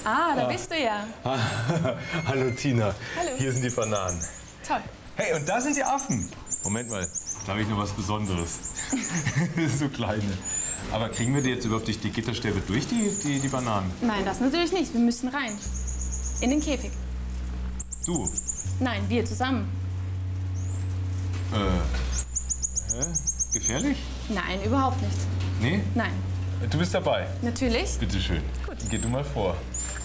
Ah, da bist du ja. Hallo Tina. Hallo. Hier sind die Bananen. Toll. Hey, und da sind die Affen. Moment mal, da habe ich noch was Besonderes. So kleine. Aber kriegen wir die jetzt überhaupt durch die Gitterstäbe durch, die Bananen? Nein, das natürlich nicht. Wir müssen rein. In den Käfig. Du? Nein, wir zusammen. Gefährlich? Nein, überhaupt nicht. Nee? Nein. Du bist dabei? Natürlich. Bitte schön. Gut. Geh du mal vor.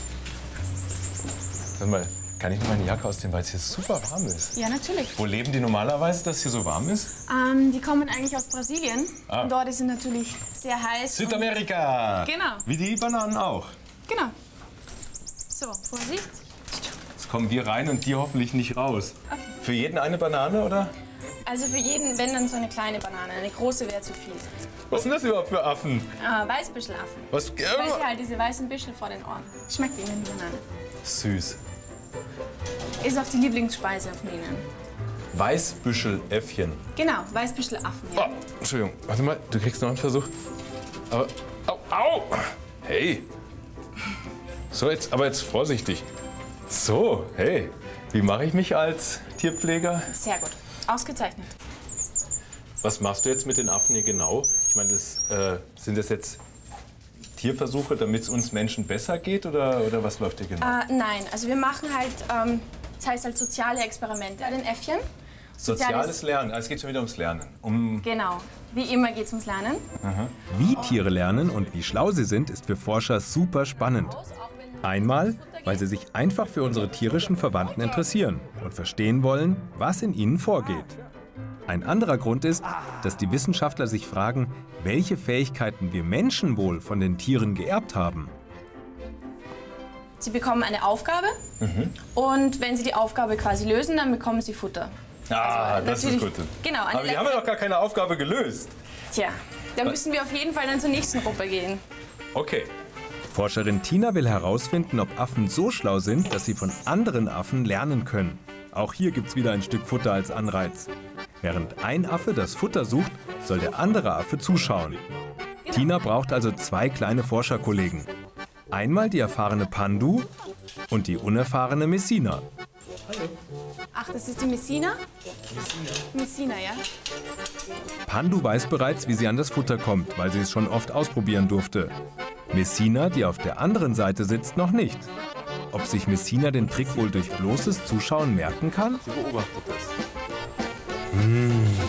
Sag mal, kann ich noch meine Jacke ausziehen, weil es hier super warm ist? Ja, natürlich. Wo leben die normalerweise, dass hier so warm ist? Die kommen eigentlich aus Brasilien. Ah. Und dort ist es natürlich sehr heiß. Südamerika! Genau. Wie die Bananen auch. Genau. So, Vorsicht. Jetzt kommen wir rein und die hoffentlich nicht raus. Okay. Für jeden eine Banane, oder? Also für jeden, wenn dann so eine kleine Banane. Eine große wäre zu viel. Was sind das überhaupt für Affen? Weißbüschelaffen. Was? Weil sie halt diese weißen Büschel vor den Ohren. Schmeckt ihnen die Banane. Süß. Ist auch die Lieblingsspeise von ihnen. Weißbüscheläffchen. Genau, Weißbüschelaffen. Oh, Ja. Entschuldigung, warte mal, du kriegst noch einen Versuch. Aber, au! Hey! So, aber jetzt vorsichtig. So, hey, wie mache ich mich als Tierpfleger? Sehr gut. Ausgezeichnet. Was machst du jetzt mit den Affen hier genau? Ich meine, sind das jetzt Tierversuche, damit es uns Menschen besser geht oder was läuft hier genau? Nein, also wir machen halt, das heißt halt soziale Experimente bei den Äffchen. Soziales Lernen, es geht schon wieder ums Lernen. Genau, wie immer geht es ums Lernen. Wie Tiere lernen und wie schlau sie sind, ist für Forscher super spannend. Einmal, weil sie sich einfach für unsere tierischen Verwandten interessieren und verstehen wollen, was in ihnen vorgeht. Ein anderer Grund ist, dass die Wissenschaftler sich fragen, welche Fähigkeiten wir Menschen wohl von den Tieren geerbt haben. Sie bekommen eine Aufgabe und wenn sie die Aufgabe quasi lösen, dann bekommen sie Futter. Das ist gut. Genau. Aber die haben ja doch gar keine Aufgabe gelöst. Tja, da müssen wir auf jeden Fall dann zur nächsten Gruppe gehen. Okay. Forscherin Tina will herausfinden, ob Affen so schlau sind, dass sie von anderen Affen lernen können. Auch hier gibt's wieder ein Stück Futter als Anreiz. Während ein Affe das Futter sucht, soll der andere Affe zuschauen. Tina braucht also zwei kleine Forscherkollegen. Einmal die erfahrene Pandu und die unerfahrene Messina. Ach, das ist die Messina? Messina, ja. Pandu weiß bereits, wie sie an das Futter kommt, weil sie es schon oft ausprobieren durfte. Messina, die auf der anderen Seite sitzt, noch nicht. Ob sich Messina den Trick wohl durch bloßes Zuschauen merken kann? Sie beobachtet das.